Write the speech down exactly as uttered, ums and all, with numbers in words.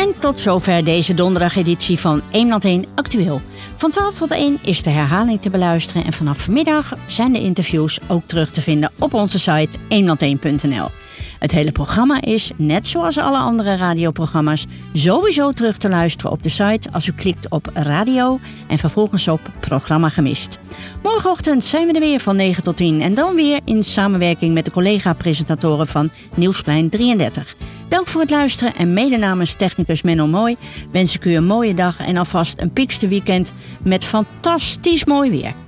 En tot zover deze donderdageditie van Eemland Actueel. Van twaalf tot één is de herhaling te beluisteren en vanaf vanmiddag zijn de interviews ook terug te vinden op onze site eemland één punt n l. Het hele programma is, net zoals alle andere radioprogramma's, sowieso terug te luisteren op de site als u klikt op radio en vervolgens op programma gemist. Morgenochtend zijn we er weer van negen tot tien en dan weer in samenwerking met de collega-presentatoren van Nieuwsplein drieëndertig. Dank voor het luisteren en mede namens technicus Menno Mooi wens ik u een mooie dag en alvast een Pinksterweekend met fantastisch mooi weer.